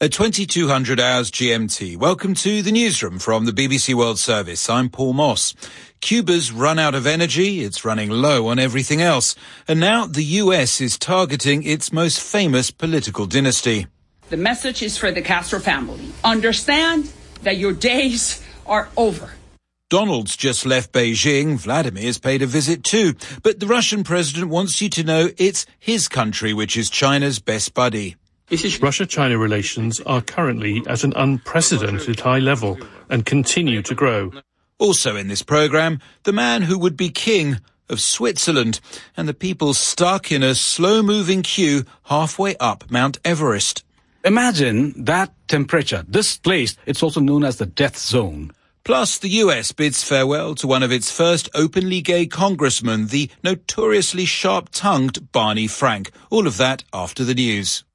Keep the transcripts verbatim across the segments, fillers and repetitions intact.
At twenty-two hundred hours G M T, welcome to the newsroom from the B B C World Service. I'm Paul Moss. Cuba's run out of energy, it's running low on everything else, and now the U S is targeting its most famous political dynasty. The message is for the Castro family. Understand that your days are over. Donald's just left Beijing. Vladimir's paid a visit too. But the Russian president wants you to know it's his country which is China's best buddy. Russia-China relations are currently at an unprecedented high level and continue to grow. Also in this programme, the man who would be king of Switzerland and the people stuck in a slow-moving queue halfway up Mount Everest. Imagine that temperature. This place, it's also known as the death zone. Plus, the U S bids farewell to one of its first openly gay congressmen, the notoriously sharp-tongued Barney Frank. All of that after the news.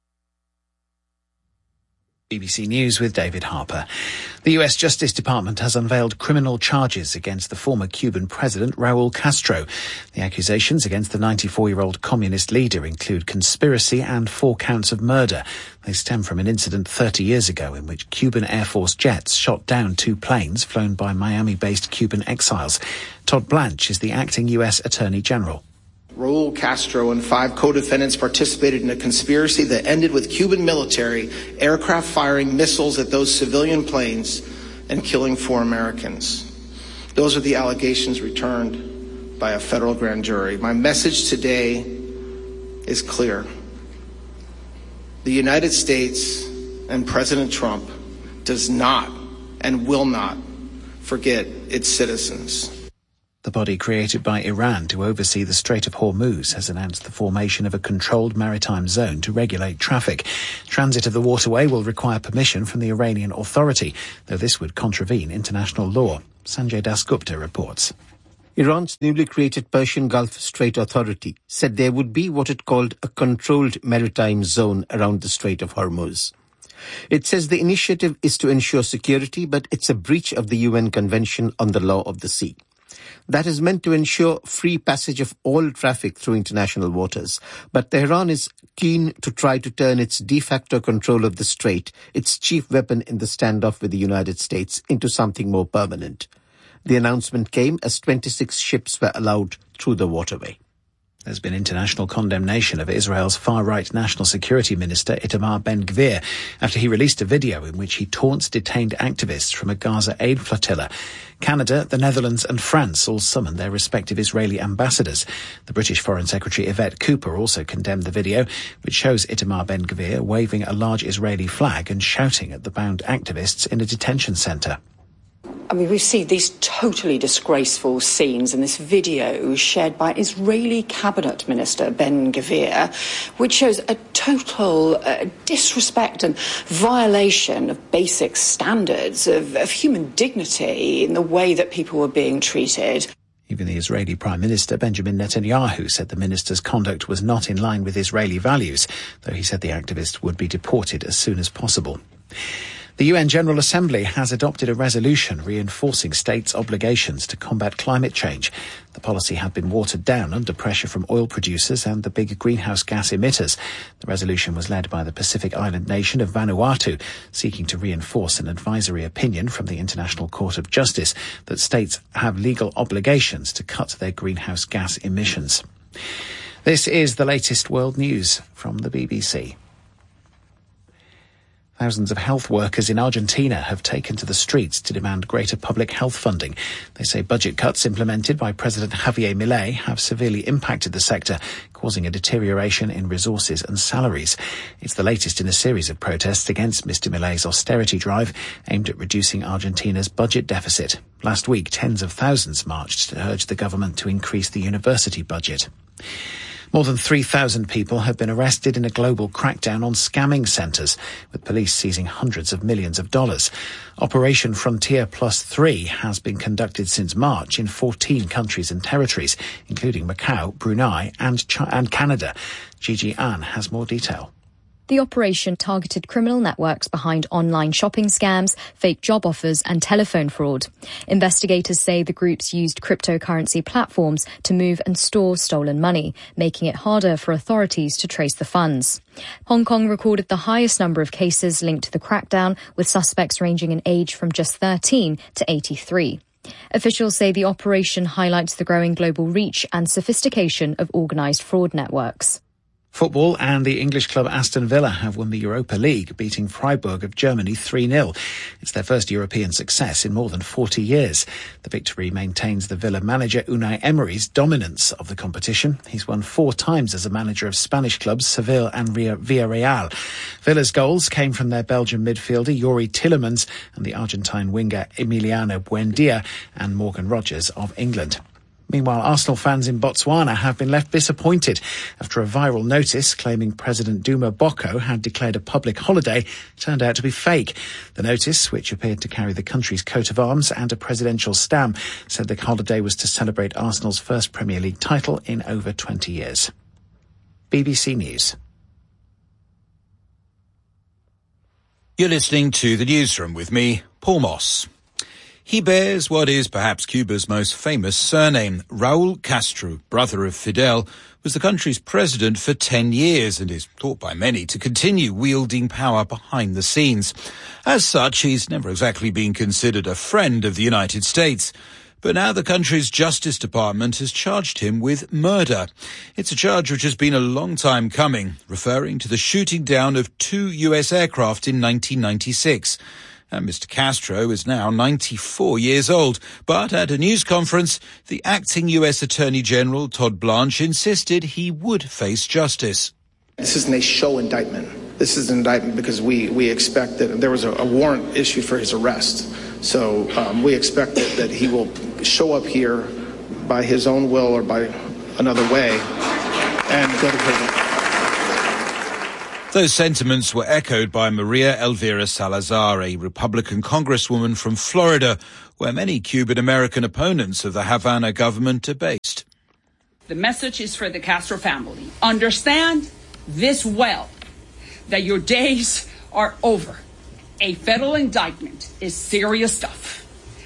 B B C News with David Harper. The U S Justice Department has unveiled criminal charges against the former Cuban president Raul Castro. The accusations against the ninety-four-year-old communist leader include conspiracy and four counts of murder. They stem from an incident thirty years ago in which Cuban Air Force jets shot down two planes flown by Miami-based Cuban exiles. Todd Blanche is the acting U S Attorney General. Raul Castro and five co-defendants participated in a conspiracy that ended with Cuban military aircraft firing missiles at those civilian planes and killing four Americans. Those are the allegations returned by a federal grand jury. My message today is clear. The United States and President Trump does not and will not forget its citizens. The body created by Iran to oversee the Strait of Hormuz has announced the formation of a controlled maritime zone to regulate traffic. Transit of the waterway will require permission from the Iranian Authority, though this would contravene international law. Sanjay Dasgupta reports. Iran's newly created Persian Gulf Strait Authority said there would be what it called a controlled maritime zone around the Strait of Hormuz. It says the initiative is to ensure security, but it's a breach of the U N Convention on the Law of the Sea. That is meant to ensure free passage of all traffic through international waters. But Tehran is keen to try to turn its de facto control of the strait, its chief weapon in the standoff with the United States, into something more permanent. The announcement came as twenty-six ships were allowed through the waterway. There's been international condemnation of Israel's far-right National Security Minister Itamar Ben-Gvir after he released a video in which he taunts detained activists from a Gaza aid flotilla. Canada, the Netherlands and France all summoned their respective Israeli ambassadors. The British Foreign Secretary Yvette Cooper also condemned the video, which shows Itamar Ben-Gvir waving a large Israeli flag and shouting at the bound activists in a detention centre. I mean, we see these totally disgraceful scenes in this video shared by Israeli Cabinet Minister Ben-Gvir, which shows a total uh, disrespect and violation of basic standards of, of human dignity in the way that people were being treated. Even the Israeli Prime Minister Benjamin Netanyahu said the minister's conduct was not in line with Israeli values, though he said the activists would be deported as soon as possible. The U N General Assembly has adopted a resolution reinforcing states' obligations to combat climate change. The policy had been watered down under pressure from oil producers and the big greenhouse gas emitters. The resolution was led by the Pacific island nation of Vanuatu, seeking to reinforce an advisory opinion from the International Court of Justice that states have legal obligations to cut their greenhouse gas emissions. This is the latest world news from the B B C. Thousands of health workers in Argentina have taken to the streets to demand greater public health funding. They say budget cuts implemented by President Javier Milei have severely impacted the sector, causing a deterioration in resources and salaries. It's the latest in a series of protests against Mister Milei's austerity drive aimed at reducing Argentina's budget deficit. Last week, tens of thousands marched to urge the government to increase the university budget. More than three thousand people have been arrested in a global crackdown on scamming centres, with police seizing hundreds of millions of dollars. Operation Frontier Plus three has been conducted since March in fourteen countries and territories, including Macau, Brunei and, Ch- and Canada. Gigi Ann has more detail. The operation targeted criminal networks behind online shopping scams, fake job offers and telephone fraud. Investigators say the groups used cryptocurrency platforms to move and store stolen money, making it harder for authorities to trace the funds. Hong Kong recorded the highest number of cases linked to the crackdown, with suspects ranging in age from just thirteen to eighty-three. Officials say the operation highlights the growing global reach and sophistication of organised fraud networks. Football and the English club Aston Villa have won the Europa League, beating Freiburg of Germany three nil. It's their first European success in more than forty years. The victory maintains the Villa manager Unai Emery's dominance of the competition. He's won four times as a manager of Spanish clubs Seville and Villarreal. Villa's goals came from their Belgian midfielder Yuri Tillemans and the Argentine winger Emiliano Buendia and Morgan Rogers of England. Meanwhile, Arsenal fans in Botswana have been left disappointed after a viral notice claiming President Duma Boko had declared a public holiday turned out to be fake. The notice, which appeared to carry the country's coat of arms and a presidential stamp, said the holiday was to celebrate Arsenal's first Premier League title in over twenty years. B B C News. You're listening to The Newsroom with me, Paul Moss. He bears what is perhaps Cuba's most famous surname. Raul Castro, brother of Fidel, was the country's president for ten years and is thought by many to continue wielding power behind the scenes. As such, he's never exactly been considered a friend of the United States. But now the country's Justice Department has charged him with murder. It's a charge which has been a long time coming, referring to the shooting down of two U S aircraft in nineteen ninety-six. And Mister Castro is now ninety-four years old. But at a news conference, the acting U S Attorney General, Todd Blanche, insisted he would face justice. This isn't a show indictment. This is an indictment because we, we expect that there was a, a warrant issued for his arrest. So um, we expect that, that he will show up here by his own will or by another way and go to prison. Those sentiments were echoed by Maria Elvira Salazar, a Republican congresswoman from Florida, where many Cuban-American opponents of the Havana government are based. The message is for the Castro family. Understand this well, that your days are over. A federal indictment is serious stuff.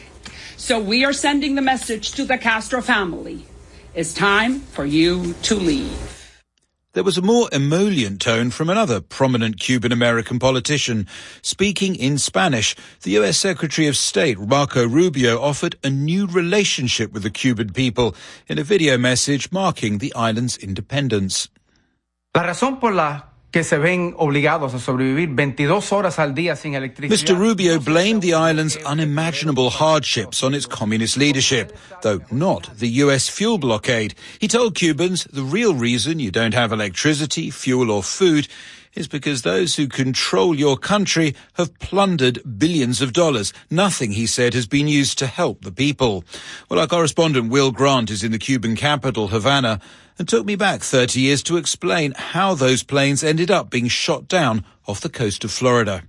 So we are sending the message to the Castro family. It's time for you to leave. There was a more emollient tone from another prominent Cuban-American politician. Speaking in Spanish, the U S Secretary of State, Marco Rubio, offered a new relationship with the Cuban people in a video message marking the island's independence. La razón por la que se ven obligados a sobrevivir veintidós horas al día sin electricidad. Mister Rubio blamed the island's unimaginable hardships on its communist leadership, though not the U S fuel blockade. He told Cubans the real reason you don't have electricity, fuel or food is because those who control your country have plundered billions of dollars. Nothing, he said, has been used to help the people. Well, our correspondent Will Grant is in the Cuban capital, Havana, and took me back thirty years to explain how those planes ended up being shot down off the coast of Florida.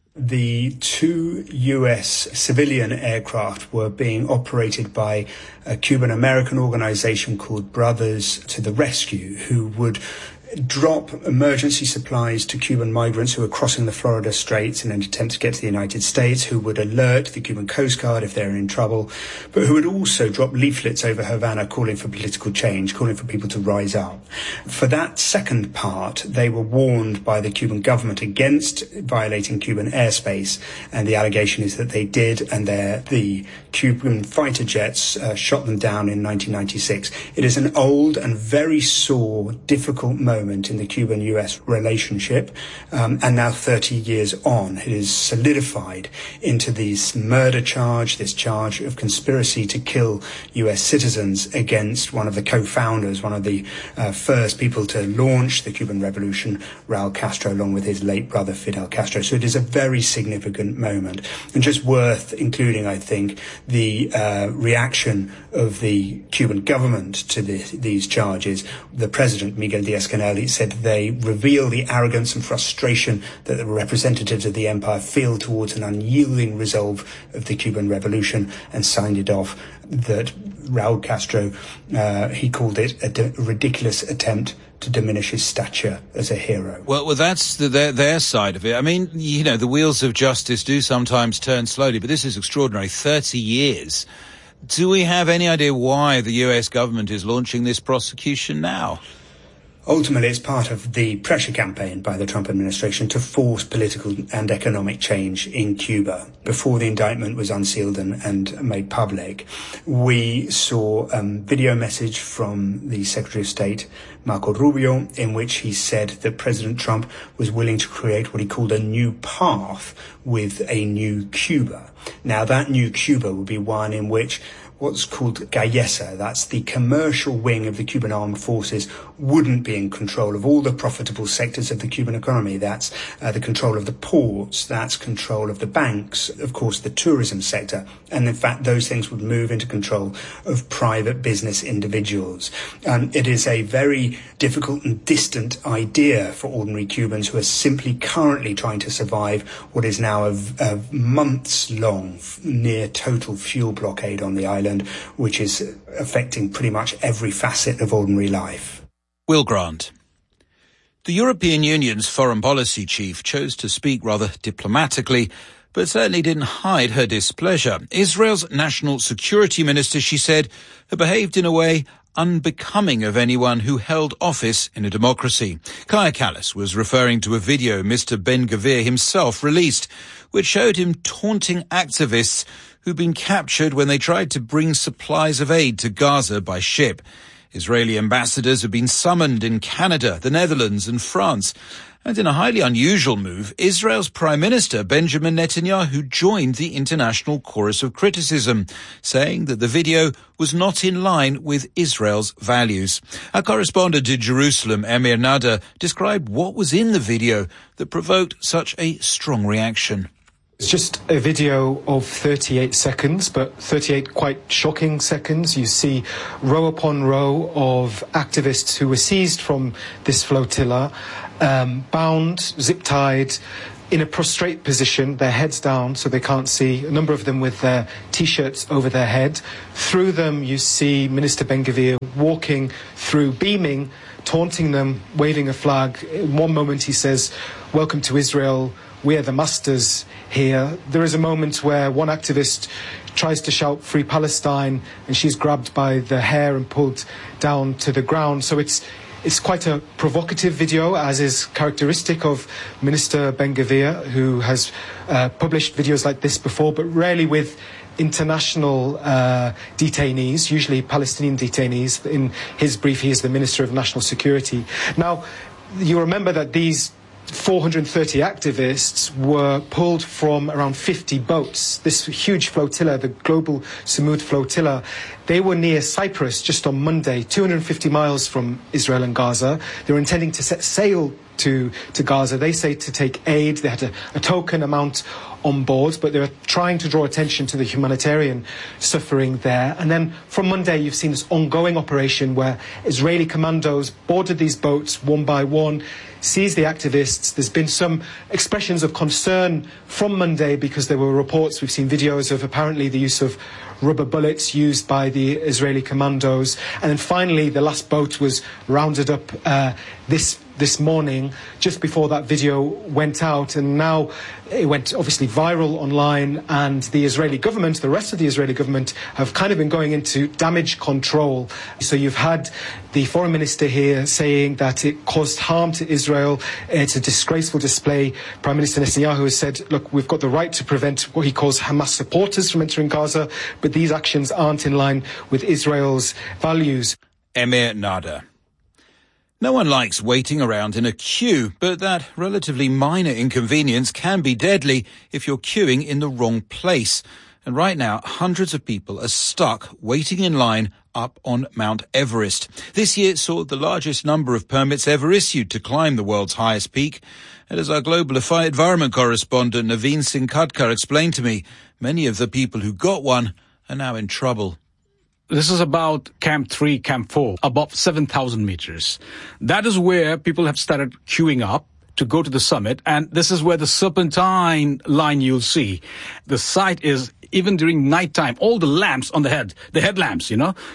The two U S civilian aircraft were being operated by a Cuban-American organization called Brothers to the Rescue, who would drop emergency supplies to Cuban migrants who were crossing the Florida Straits in an attempt to get to the United States, who would alert the Cuban Coast Guard if they're in trouble, but who would also drop leaflets over Havana calling for political change, calling for people to rise up. For that second part, they were warned by the Cuban government against violating Cuban airspace, and the allegation is that they did, and the Cuban fighter jets uh, shot them down in nineteen ninety-six. It is an old and very sore, difficult moment in the Cuban-U S relationship, um, and now thirty years on, it is solidified into this murder charge, this charge of conspiracy to kill U S citizens against one of the co-founders, one of the uh, first people to launch the Cuban Revolution, Raul Castro, along with his late brother Fidel Castro. So it is a very significant moment, and just worth including, I think, the uh, reaction of the Cuban government to the, these charges. The president, Miguel Díaz-Canel, said they reveal the arrogance and frustration that the representatives of the empire feel towards an unyielding resolve of the Cuban Revolution, and signed it off that Raul Castro, uh, he called it a d- ridiculous attempt to diminish his stature as a hero. Well, well that's the, their, their side of it. I mean, you know, the wheels of justice do sometimes turn slowly, but this is extraordinary. thirty years. Do we have any idea why the U S government is launching this prosecution now? Ultimately, it's part of the pressure campaign by the Trump administration to force political and economic change in Cuba. Before the indictment was unsealed and, and made public, we saw a um, video message from the Secretary of State, Marco Rubio, in which he said that President Trump was willing to create what he called a new path with a new Cuba. Now, that new Cuba would be one in which what's called Gallesa, that's the commercial wing of the Cuban armed forces, wouldn't be in control of all the profitable sectors of the Cuban economy. That's uh, the control of the ports, that's control of the banks, of course the tourism sector, and in fact those things would move into control of private business individuals. Um, it is a very difficult and distant idea for ordinary Cubans who are simply currently trying to survive what is now a, a months-long near total fuel blockade on the island, which is affecting pretty much every facet of ordinary life. Will Grant. The European Union's foreign policy chief chose to speak rather diplomatically, but certainly didn't hide her displeasure. Israel's national security minister, she said, had behaved in a way unbecoming of anyone who held office in a democracy. Kaya Kallas was referring to a video Mister Ben-Gvir himself released, which showed him taunting activists who'd been captured when they tried to bring supplies of aid to Gaza by ship. Israeli ambassadors have been summoned in Canada, the Netherlands and France. And in a highly unusual move, Israel's Prime Minister Benjamin Netanyahu joined the international chorus of criticism, saying that the video was not in line with Israel's values. Our correspondent in Jerusalem, Emir Nada, described what was in the video that provoked such a strong reaction. It's just a video of thirty-eight seconds, but thirty-eight quite shocking seconds. You see row upon row of activists who were seized from this flotilla, um, bound, zip-tied, in a prostrate position, their heads down so they can't see, a number of them with their T-shirts over their head. Through them, you see Minister Ben-Gvir walking through, beaming, taunting them, waving a flag. In one moment he says, "Welcome to Israel, we are the masters here." There is a moment where one activist tries to shout "Free Palestine," and she's grabbed by the hair and pulled down to the ground. So it's it's quite a provocative video, as is characteristic of Minister Ben-Gvir, who has uh, published videos like this before, but rarely with international uh, detainees, usually Palestinian detainees. In his brief, he is the Minister of National Security. Now, you remember that these four hundred thirty activists were pulled from around fifty boats. This huge flotilla, the Global Samud Flotilla, they were near Cyprus just on Monday, two hundred fifty miles from Israel and Gaza. They were intending to set sail to, to Gaza. They say to take aid. They had a, a token amount on board, but they were trying to draw attention to the humanitarian suffering there. And then from Monday, you've seen this ongoing operation where Israeli commandos boarded these boats one by one, seized the activists. There's been some expressions of concern from Monday because there were reports, we've seen videos of apparently the use of rubber bullets used by the Israeli commandos. And then finally, the last boat was rounded up uh, this this morning, just before that video went out. And now it went obviously viral online, and the Israeli government, the rest of the Israeli government, have kind of been going into damage control. So you've had the foreign minister here saying that it caused harm to Israel. It's a disgraceful display. Prime Minister Netanyahu has said, look, we've got the right to prevent what he calls Hamas supporters from entering Gaza, but these actions aren't in line with Israel's values. Emir Nada. No one likes waiting around in a queue, but that relatively minor inconvenience can be deadly if you're queuing in the wrong place. And right now, hundreds of people are stuck waiting in line up on Mount Everest. This year saw the largest number of permits ever issued to climb the world's highest peak. And as our global environment correspondent Naveen Singh Khadkar explained to me, many of the people who got one are now in trouble. This is about Camp three, Camp four, above seven thousand meters. That is where people have started queuing up to go to the summit, and this is where the serpentine line you'll see. The site is, even during nighttime, all the lamps on the head, the headlamps, you know,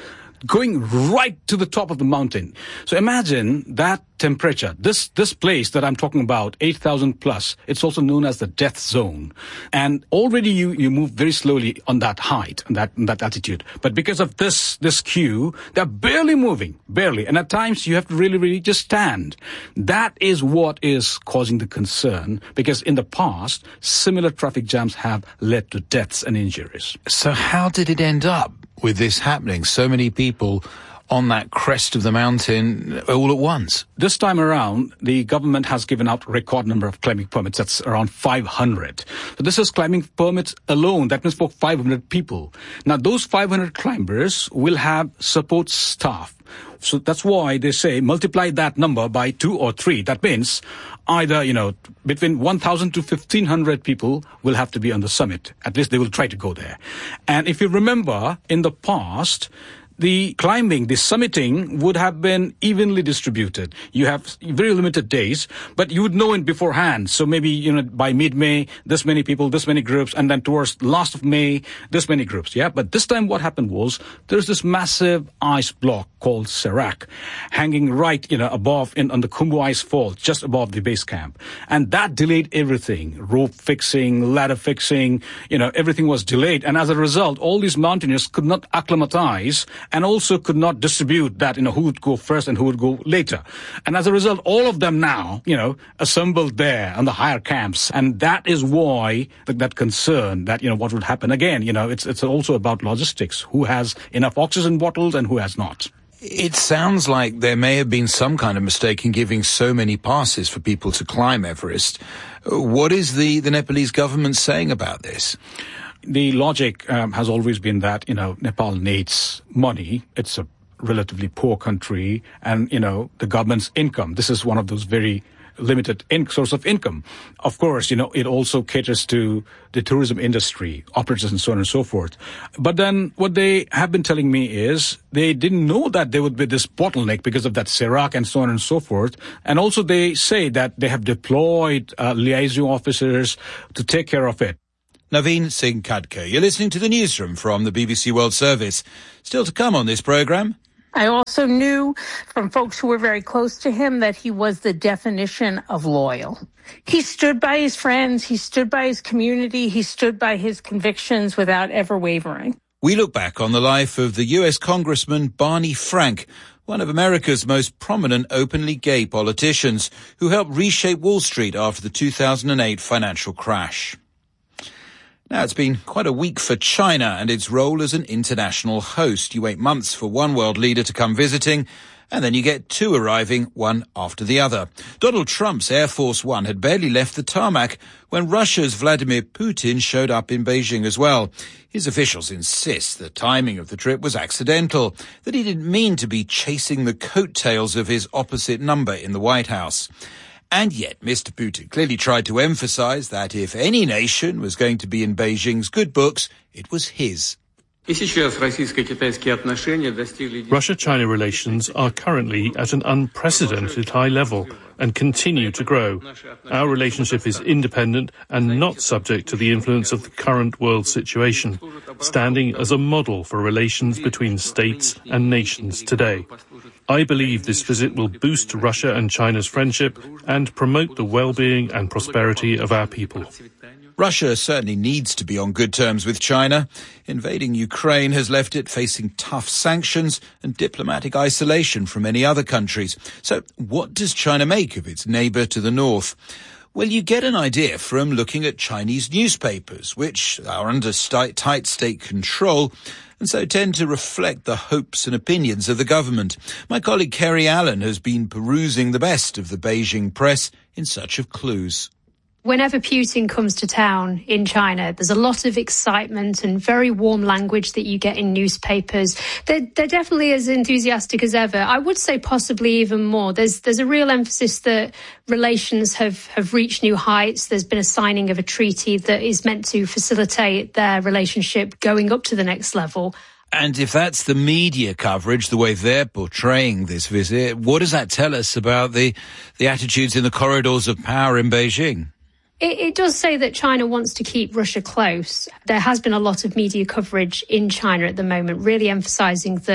going right to the top of the mountain. So imagine that temperature. This this place that I'm talking about, eight thousand plus, it's also known as the death zone. And already you, you move very slowly on that height, on that, on that altitude. But because of this, this queue, they're barely moving, barely. And at times you have to really, really just stand. That is what is causing the concern, because in the past, similar traffic jams have led to deaths and injuries. So how did it end up with this happening? So many people on that crest of the mountain all at once. This time around, the government has given out a record number of climbing permits. That's around five hundred. So this is climbing permits alone. That means for five hundred people. Now, those five hundred climbers will have support staff. So that's why they say multiply that number by two or three. That means either, you know, between one thousand to fifteen hundred people will have to be on the summit. At least they will try to go there. And if you remember, in the past, the climbing, the summiting would have been evenly distributed. You have very limited days, but you would know it beforehand. So maybe, you know, by mid-May, this many people, this many groups, and then towards last of May, this many groups, yeah? But this time what happened was there's this massive ice block called Serac hanging right, you know, above in, on the Khumbu Ice Fall, just above the base camp. And that delayed everything. Rope fixing, ladder fixing, you know, everything was delayed. And as a result, all these mountaineers could not acclimatize and also could not distribute that, you know, who would go first and who would go later. And as a result, all of them now, you know, assembled there on the higher camps. And that is why that, that concern that, you know, what would happen again, you know, it's, it's also about logistics. Who has enough oxygen bottles and who has not? It sounds like there may have been some kind of mistake in giving so many passes for people to climb Everest. What is the, the Nepalese government saying about this? The logic um, has always been that, you know, Nepal needs money. It's a relatively poor country and, you know, the government's income. This is one of those very limited in- source of income. Of course, you know, it also caters to the tourism industry, operators and so on and so forth. But then what they have been telling me is they didn't know that there would be this bottleneck because of that Serac and so on and so forth. And also they say that they have deployed uh, liaison officers to take care of it. Naveen Singh Khadka. You're listening to the Newsroom from the B B C World Service. Still to come on this programme. I also knew from folks who were very close to him that he was the definition of loyal. He stood by his friends, he stood by his community, he stood by his convictions without ever wavering. We look back on the life of the U S Congressman Barney Frank, one of America's most prominent openly gay politicians who helped reshape Wall Street after the two thousand eight financial crash. Now, it's been quite a week for China and its role as an international host. You wait months for one world leader to come visiting, and then you get two arriving, one after the other. Donald Trump's Air Force One had barely left the tarmac when Russia's Vladimir Putin showed up in Beijing as well. His officials insist the timing of the trip was accidental, that he didn't mean to be chasing the coattails of his opposite number in the White House. And yet, Mister Putin clearly tried to emphasize that if any nation was going to be in Beijing's good books, it was his. Russia-China relations are currently at an unprecedented high level and continue to grow. Our relationship is independent and not subject to the influence of the current world situation, standing as a model for relations between states and nations today. I believe this visit will boost Russia and China's friendship and promote the well-being and prosperity of our people. Russia certainly needs to be on good terms with China. Invading Ukraine has left it facing tough sanctions and diplomatic isolation from many other countries. So what does China make of its neighbour to the north? Well, you get an idea from looking at Chinese newspapers, which are under st- tight state control and so tend to reflect the hopes and opinions of the government. My colleague Kerry Allen has been perusing the best of the Beijing press in search of clues. Whenever Putin comes to town in China, there's a lot of excitement and very warm language that you get in newspapers. They're, they're definitely as enthusiastic as ever. I would say possibly even more. There's there's a real emphasis that relations have, have reached new heights. There's been a signing of a treaty that is meant to facilitate their relationship going up to the next level. And if that's the media coverage, the way they're portraying this visit, what does that tell us about the, the attitudes in the corridors of power in Beijing? It, it does say that China wants to keep Russia close. There has been a lot of media coverage in China at the moment, really emphasising that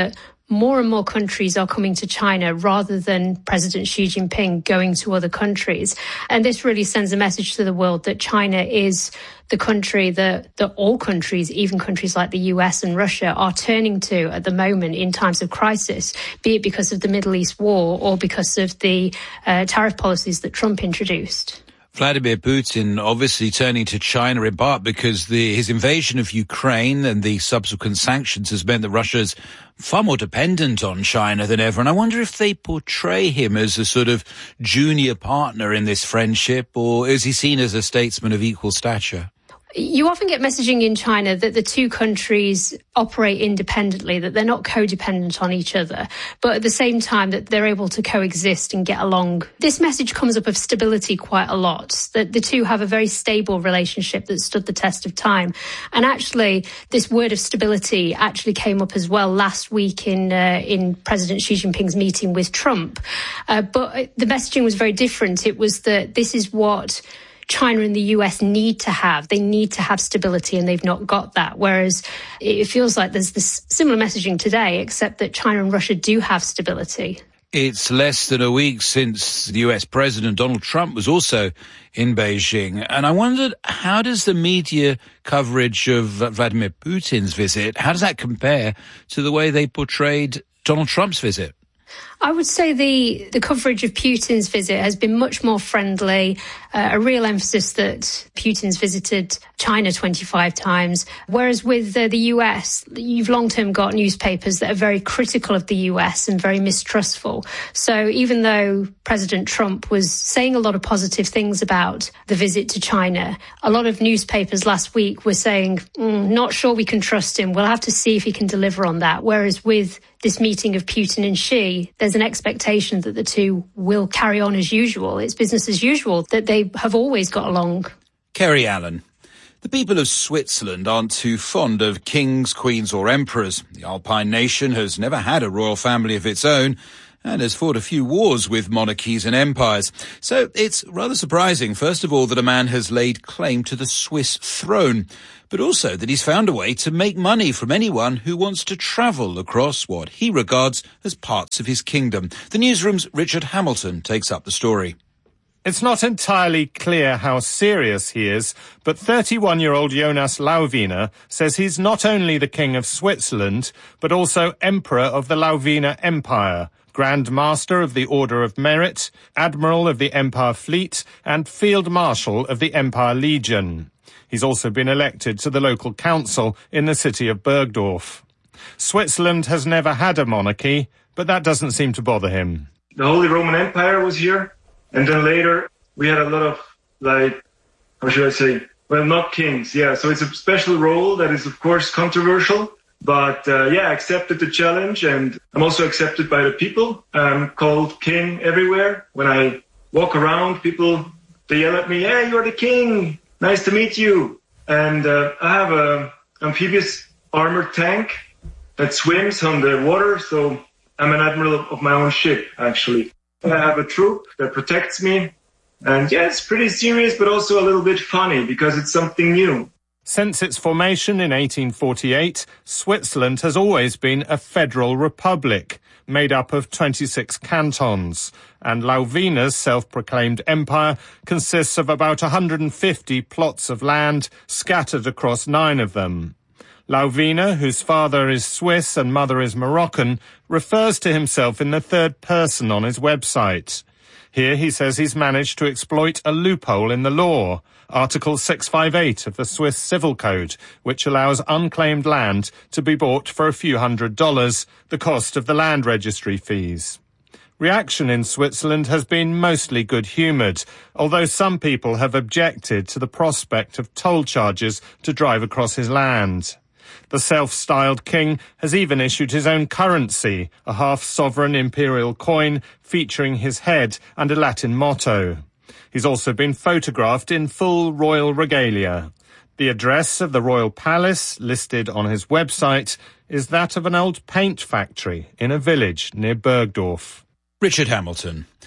more and more countries are coming to China rather than President Xi Jinping going to other countries. And this really sends a message to the world that China is the country that, that all countries, even countries like the U S and Russia, are turning to at the moment in times of crisis, be it because of the Middle East war or because of the uh, tariff policies that Trump introduced. Vladimir Putin obviously turning to China in part because the, his invasion of Ukraine and the subsequent sanctions has meant that Russia's far more dependent on China than ever. And I wonder if they portray him as a sort of junior partner in this friendship, or is he seen as a statesman of equal stature? You often get messaging in China that the two countries operate independently, that they're not codependent on each other, but at the same time that they're able to coexist and get along. This message comes up of stability quite a lot, that the two have a very stable relationship that stood the test of time. And actually, this word of stability actually came up as well last week in uh, in President Xi Jinping's meeting with Trump. Uh, but the messaging was very different. It was that this is what China and the U S need to have. They need to have stability, and they've not got that. Whereas it feels like there's this similar messaging today, except that China and Russia do have stability. It's less than a week since the U S President Donald Trump was also in Beijing. And I wondered, how does the media coverage of Vladimir Putin's visit, how does that compare to the way they portrayed Donald Trump's visit? I would say the, the coverage of Putin's visit has been much more friendly, uh, a real emphasis that Putin's visited China twenty-five times, whereas with uh, the U S, you've long-term got newspapers that are very critical of the U S and very mistrustful. So even though President Trump was saying a lot of positive things about the visit to China, a lot of newspapers last week were saying, mm, not sure we can trust him. We'll have to see if he can deliver on that. Whereas with this meeting of Putin and Xi, there's an expectation that the two will carry on as usual. It's business as usual, that they have always got along. Kerry Allen. The people of Switzerland aren't too fond of kings, queens or emperors. The Alpine nation has never had a royal family of its own and has fought a few wars with monarchies and empires. So it's rather surprising, first of all, that a man has laid claim to the Swiss throne, but also that he's found a way to make money from anyone who wants to travel across what he regards as parts of his kingdom. The Newsroom's Richard Hamilton takes up the story. It's not entirely clear how serious he is, but thirty-one-year-old Jonas Lauwiener says he's not only the King of Switzerland, but also Emperor of the Lauwiener Empire, Grand Master of the Order of Merit, Admiral of the Empire Fleet, and Field Marshal of the Empire Legion. He's also been elected to the local council in the city of Bergdorf. Switzerland has never had a monarchy, but that doesn't seem to bother him. The Holy Roman Empire was here, and then later we had a lot of, like, how should I say, well, not kings, yeah. So it's a special role that is, of course, controversial, but, uh, yeah, I accepted the challenge, and I'm also accepted by the people. I'm called king everywhere. When I walk around, people, they yell at me, hey, you're the king. Nice to meet you. And uh, I have a amphibious armored tank that swims on the water, so I'm an admiral of my own ship, actually. I have a troop that protects me. And yeah, it's pretty serious, but also a little bit funny because it's something new. Since its formation in eighteen forty-eight, Switzerland has always been a federal republic, made up of twenty-six cantons, and Lauwiener's self-proclaimed empire consists of about one hundred fifty plots of land scattered across nine of them. Lauwiener, whose father is Swiss and mother is Moroccan, refers to himself in the third person on his website. Here he says he's managed to exploit a loophole in the law, Article six fifty-eight of the Swiss Civil Code, which allows unclaimed land to be bought for a few hundred dollars, the cost of the land registry fees. Reaction in Switzerland has been mostly good-humoured, although some people have objected to the prospect of toll charges to drive across his land. The self-styled king has even issued his own currency, a half-sovereign imperial coin featuring his head and a Latin motto. He's also been photographed in full royal regalia. The address of the royal palace, listed on his website, is that of an old paint factory in a village near Bergdorf. Richard Hamilton.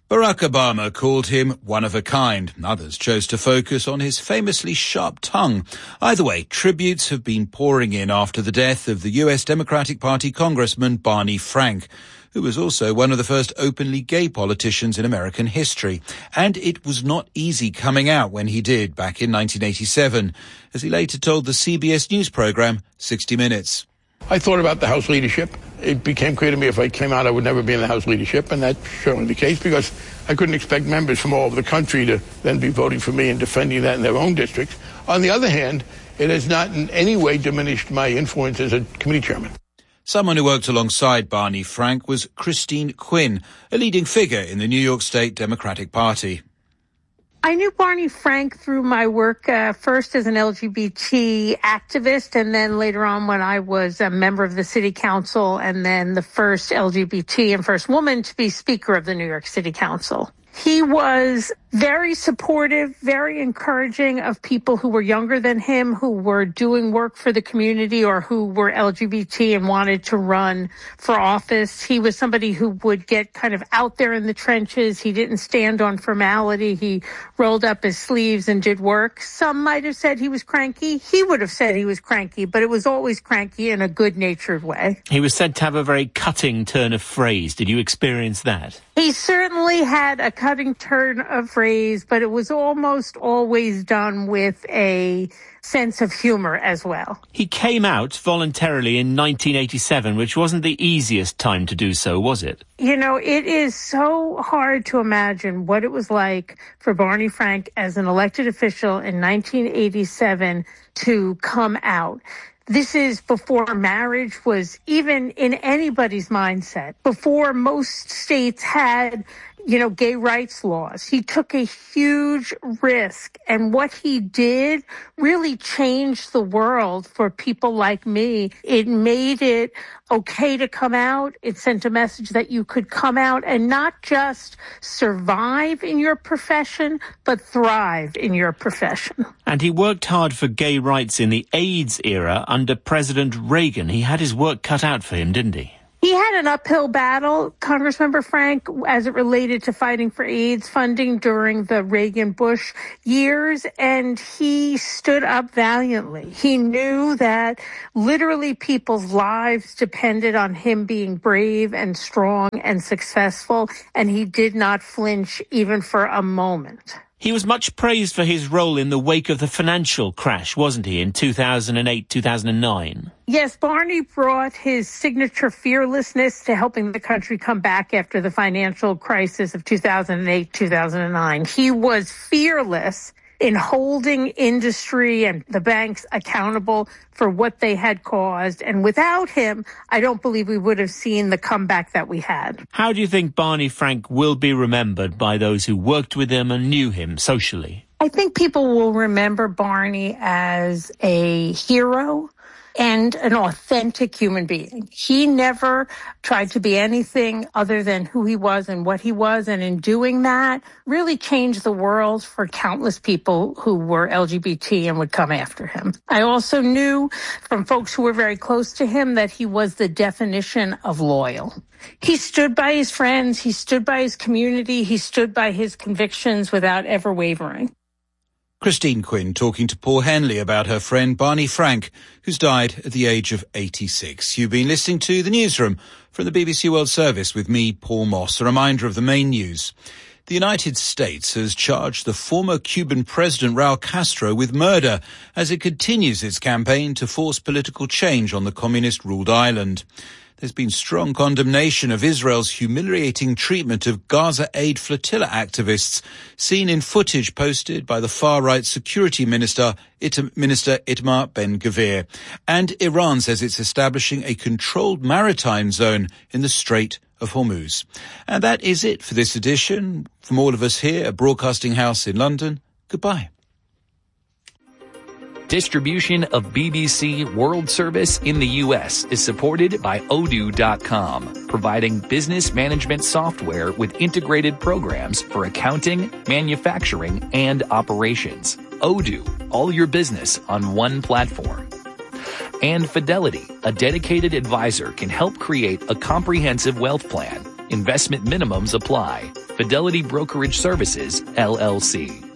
Barack Obama called him one of a kind. Others chose to focus on his famously sharp tongue. Either way, tributes have been pouring in after the death of the U S Democratic Party Congressman Barney Frank, who was also one of the first openly gay politicians in American history. And it was not easy coming out when he did back in nineteen eighty-seven, as he later told the C B S News program sixty minutes. I thought about the House leadership. It became clear to me if I came out, I would never be in the House leadership, and that's certainly the case because I couldn't expect members from all over the country to then be voting for me and defending that in their own districts. On the other hand, it has not in any way diminished my influence as a committee chairman. Someone who worked alongside Barney Frank was Christine Quinn, a leading figure in the New York State Democratic Party. I knew Barney Frank through my work uh, first as an L G B T activist, and then later on when I was a member of the city council, and then the first L G B T and first woman to be speaker of the New York City Council. He was very supportive, very encouraging of people who were younger than him, who were doing work for the community or who were L G B T and wanted to run for office. He was somebody who would get kind of out there in the trenches. He didn't stand on formality. He rolled up his sleeves and did work. Some might have said he was cranky. He would have said he was cranky, but it was always cranky in a good-natured way. He was said to have a very cutting turn of phrase. Did you experience that? He certainly had a cutting turn of phrase, but it was almost always done with a sense of humor as well. He came out voluntarily in nineteen eighty-seven, which wasn't the easiest time to do so, was it? You know, it is so hard to imagine what it was like for Barney Frank as an elected official in nineteen eighty-seven to come out. This is before marriage was even in anybody's mindset, before most states had, you know, gay rights laws. He took a huge risk, and what he did really changed the world for people like me. It made it okay to come out. It sent a message that you could come out and not just survive in your profession, but thrive in your profession. And he worked hard for gay rights in the AIDS era under President Reagan. He had his work cut out for him, didn't he? He had an uphill battle, Congressmember Frank, as it related to fighting for AIDS funding during the Reagan-Bush years, and he stood up valiantly. He knew that literally people's lives depended on him being brave and strong and successful, and he did not flinch even for a moment. He was much praised for his role in the wake of the financial crash, wasn't he, in two thousand eight, two thousand nine? Yes, Barney brought his signature fearlessness to helping the country come back after the financial crisis of two thousand eight, two thousand nine. He was fearless in holding industry and the banks accountable for what they had caused. And without him, I don't believe we would have seen the comeback that we had. How do you think Barney Frank will be remembered by those who worked with him and knew him socially? I think people will remember Barney as a hero and an authentic human being. He never tried to be anything other than who he was and what he was, and in doing that, really changed the world for countless people who were L G B T and would come after him. I also knew from folks who were very close to him that he was the definition of loyal. He stood by his friends, he stood by his community, he stood by his convictions without ever wavering. Christine Quinn talking to Paul Henley about her friend Barney Frank, who's died at the age of eighty-six. You've been listening to The Newsroom from the B B C World Service with me, Paul Moss. A reminder of the main news. The United States has charged the former Cuban president Raul Castro with murder as it continues its campaign to force political change on the communist-ruled island. There's been strong condemnation of Israel's humiliating treatment of Gaza Aid Flotilla activists, seen in footage posted by the far-right security minister, It- Minister Itamar Ben-Gvir. And Iran says it's establishing a controlled maritime zone in the Strait of Hormuz. And that is it for this edition. From all of us here at Broadcasting House in London, goodbye. Distribution of B B C World Service in the U S is supported by Odoo dot com, providing business management software with integrated programs for accounting, manufacturing, and operations. Odoo, all your business on one platform. And Fidelity, a dedicated advisor, can help create a comprehensive wealth plan. Investment minimums apply. Fidelity Brokerage Services, L L C.